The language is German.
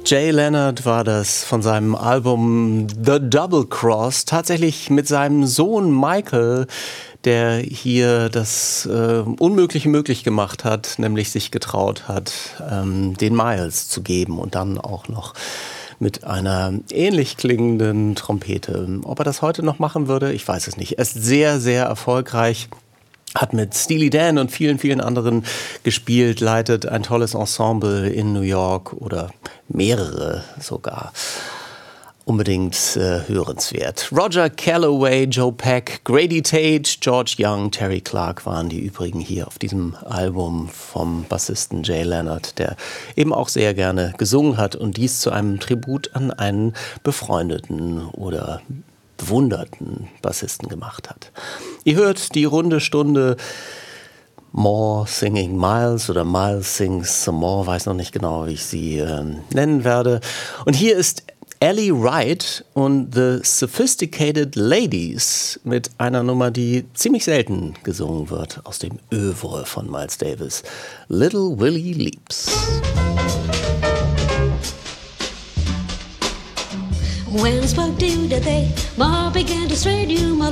Jay Leonard war das von seinem Album The Double Cross, tatsächlich mit seinem Sohn Michael, der hier das Unmögliche möglich gemacht hat, nämlich sich getraut hat, den Miles zu geben und dann auch noch mit einer ähnlich klingenden Trompete. Ob er das heute noch machen würde, ich weiß es nicht. Er ist sehr, sehr erfolgreich. Hat mit Steely Dan und vielen, vielen anderen gespielt, leitet ein tolles Ensemble in New York oder mehrere sogar. Unbedingt hörenswert. Roger Calloway, Joe Pack, Grady Tate, George Young, Terry Clark waren die übrigen hier auf diesem Album vom Bassisten Jay Leonard, der eben auch sehr gerne gesungen hat und dies zu einem Tribut an einen befreundeten oder bewunderten Bassisten gemacht hat. Ihr hört die runde Stunde More Singing Miles oder Miles Sings Some More, weiß noch nicht genau, wie ich sie nennen werde. Und hier ist Ellie Wright und The Sophisticated Ladies mit einer Nummer, die ziemlich selten gesungen wird, aus dem Œuvre von Miles Davis, Little Willie Leaps. When spoke to the day, more began to straight you, my